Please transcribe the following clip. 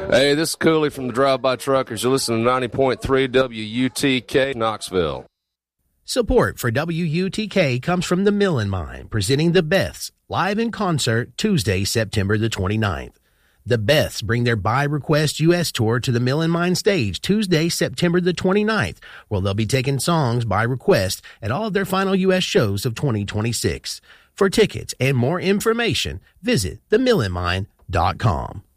Hey, this is Cooley from the Drive-By Truckers. You're listening to 90.3 WUTK, Knoxville. Support for WUTK comes from the Millen Mine, presenting the Beths live in concert Tuesday, September the 29th. The Beths bring their By Request U.S. tour to the Millen Mine stage Tuesday, September the 29th, where they'll be taking songs by request at all of their final U.S. shows of 2026. For tickets and more information, visit themillenmine.com.